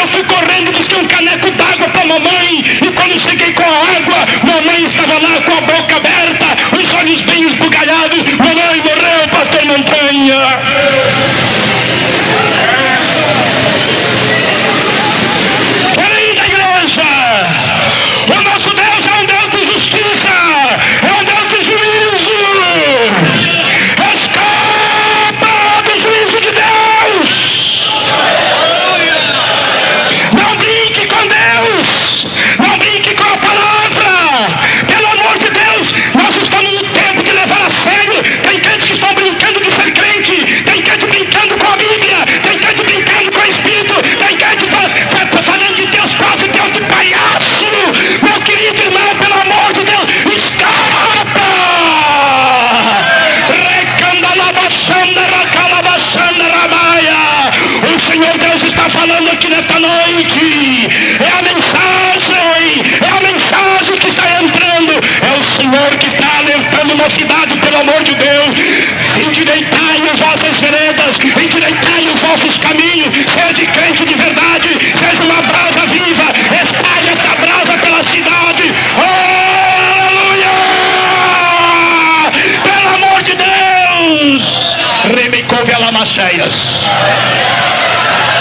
Eu fui correndo, busquei um caneco d'água para mamãe, e quando cheguei com a água, mamãe estava lá com a boca aberta, os olhos bem esbugalhados. Mamãe morreu, pastor Montanha. Querida igreja, o nosso Deus é um Deus de justiça, é um Deus de juízo. Escapa do juízo de Deus. Não brinque com Deus, não brinque com a palavra. Pelo amor de Deus, nós estamos no tempo de levar a sério. Tem crentes que estão brincando de ser crente, tem crente brincando com a Bíblia, tem crente brincando com o Espírito, tem crente falando de Deus, quase Deus de palhaço. Meu querido irmão, pelo amor de Deus, escapa! O Senhor Deus está falando aqui nesta noite. É a mensagem que está entrando. É o Senhor que está alertando uma cidade, pelo amor de Deus. Endireitai as vossas veredas, endireitai os vossos caminhos. Seja crente de verdade, seja uma brasa viva. Espalhe esta brasa pela cidade. Aleluia! Pelo amor de Deus! Remicou Velamaceias.